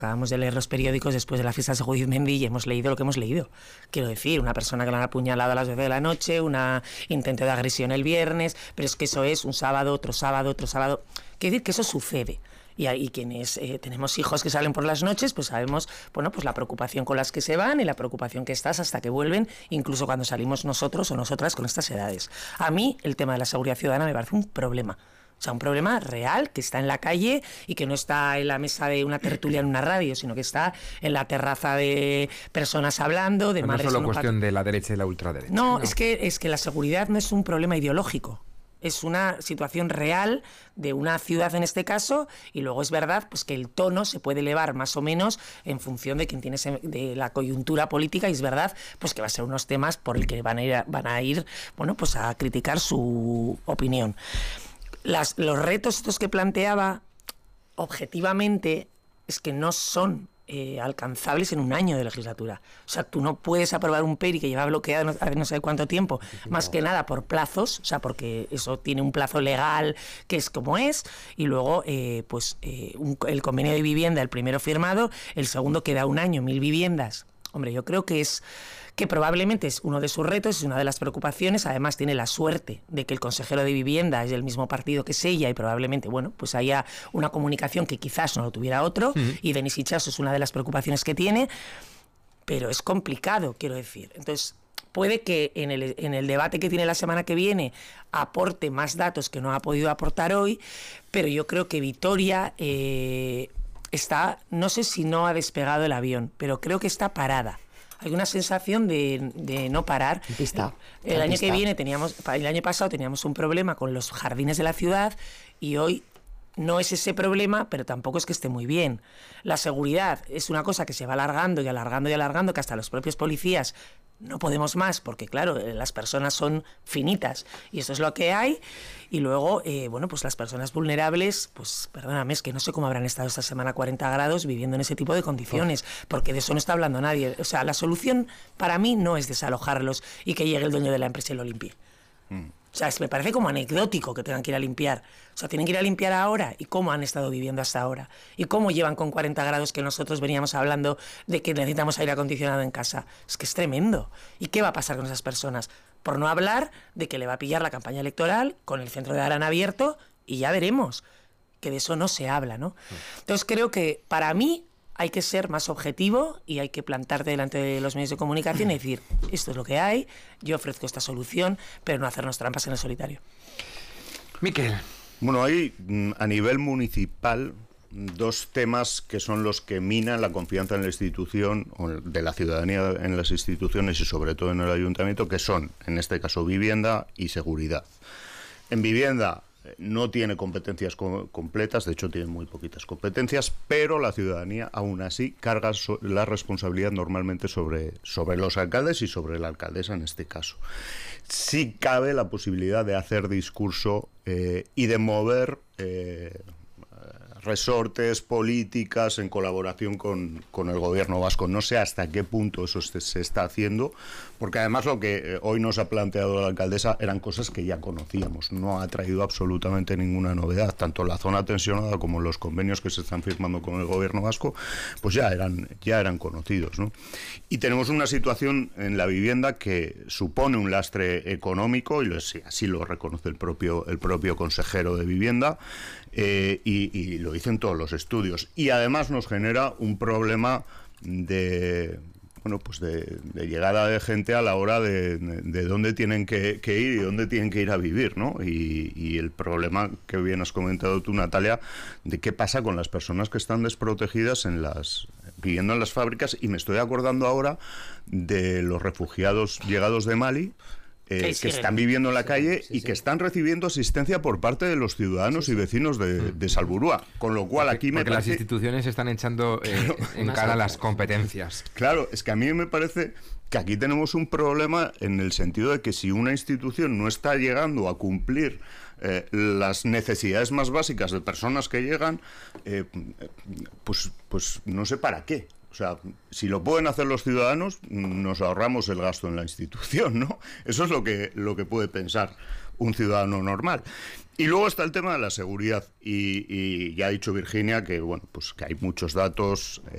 Acabamos de leer los periódicos después de la fiesta de Judith Mendy y hemos leído lo que hemos leído. Quiero decir, una persona que la han apuñalado a las 12 de la noche, un intento de agresión el viernes, pero es que eso es un sábado, otro sábado, otro sábado. Quiero decir que eso sucede. Y quienes tenemos hijos que salen por las noches, pues sabemos, bueno, pues la preocupación con las que se van y la preocupación que estás hasta que vuelven, incluso cuando salimos nosotros o nosotras con estas edades. A mí el tema de la seguridad ciudadana me parece un problema. O sea, un problema real que está en la calle y que no está en la mesa de una tertulia en una radio, sino que está en la terraza de personas hablando, de madres. No es solo cuestión de la derecha y la ultraderecha. No, es que la seguridad no es un problema ideológico. Es una situación real de una ciudad en este caso, y luego es verdad pues que el tono se puede elevar más o menos en función de quien tiene de la coyuntura política, y es verdad pues que va a ser unos temas por el que van a ir bueno, pues a criticar su opinión. Los retos estos que planteaba objetivamente es que no son alcanzables en un año de legislatura. O sea, tú no puedes aprobar un PERI que lleva bloqueado no sé cuánto tiempo, más que nada por plazos, o sea, porque eso tiene un plazo legal que es como es, y luego el convenio de vivienda, el primero firmado, el segundo queda un año, 1000 viviendas. Hombre, yo creo que probablemente es uno de sus retos, es una de las preocupaciones. Además tiene la suerte de que el consejero de vivienda es del mismo partido que es ella, y probablemente, bueno, pues haya una comunicación que quizás no lo tuviera otro, y Denis Itxaso es una de las preocupaciones que tiene, pero es complicado, quiero decir. Entonces, puede que en el debate que tiene la semana que viene aporte más datos que no ha podido aportar hoy, pero yo creo que Vitoria está, no sé si no ha despegado el avión, pero creo que está parada. Hay una sensación de no parar. El año pasado teníamos un problema con los jardines de la ciudad, y hoy no es ese problema, pero tampoco es que esté muy bien. La seguridad es una cosa que se va alargando y alargando y alargando, que hasta los propios policías no podemos más, porque claro, las personas son finitas y eso es lo que hay. Y luego, bueno, pues las personas vulnerables, pues perdóname, es que no sé cómo habrán estado esta semana 40 grados viviendo en ese tipo de condiciones, porque de eso no está hablando nadie. O sea, la solución para mí no es desalojarlos y que llegue el dueño de la empresa y lo limpie. O sea, me parece como anecdótico que tengan que ir a limpiar. O sea, tienen que ir a limpiar ahora. ¿Y cómo han estado viviendo hasta ahora? ¿Y cómo llevan con 40 grados que nosotros veníamos hablando de que necesitamos aire acondicionado en casa? Es que es tremendo. ¿Y qué va a pasar con esas personas? Por no hablar de que le va a pillar la campaña electoral con el centro de Arana abierto, y ya veremos. Que de eso no se habla, ¿no? Entonces creo que para mí hay que ser más objetivo y hay que plantarte delante de los medios de comunicación y decir, esto es lo que hay, yo ofrezco esta solución, pero no hacernos trampas en el solitario. Miquel. Bueno, hay a nivel municipal dos temas que son los que minan la confianza en la institución, o de la ciudadanía en las instituciones y sobre todo en el ayuntamiento, que son, en este caso, vivienda y seguridad. En vivienda no tiene competencias completas, de hecho tiene muy poquitas competencias, pero la ciudadanía aún así carga la responsabilidad normalmente sobre los alcaldes y sobre la alcaldesa en este caso. Sí cabe la posibilidad de hacer discurso y de mover resortes, políticas en colaboración con el gobierno vasco. No sé hasta qué punto eso se está haciendo, porque además lo que hoy nos ha planteado la alcaldesa eran cosas que ya conocíamos, no ha traído absolutamente ninguna novedad. Tanto la zona tensionada como los convenios que se están firmando con el gobierno vasco, pues ya eran conocidos, ¿no? Y tenemos una situación en la vivienda que supone un lastre económico, y así lo reconoce el propio consejero de vivienda, y lo dicen todos los estudios, y además nos genera un problema de llegada de gente a la hora de dónde tienen que ir y dónde tienen que ir a vivir, ¿no? Y el problema que bien has comentado tú, Natalia, de qué pasa con las personas que están desprotegidas viviendo en las fábricas. Y me estoy acordando ahora de los refugiados llegados de Mali, que están viviendo en la calle y que están recibiendo asistencia por parte de los ciudadanos y vecinos de Salburua. Con lo cual aquí porque las instituciones están echando en cara las competencias. Claro, es que a mí me parece que aquí tenemos un problema en el sentido de que si una institución no está llegando a cumplir las necesidades más básicas de personas que llegan, pues no sé para qué. O sea, si lo pueden hacer los ciudadanos, nos ahorramos el gasto en la institución, ¿no? Eso es lo que puede pensar un ciudadano normal. Y luego está el tema de la seguridad. Y ya ha dicho Virginia que, bueno, pues que hay muchos datos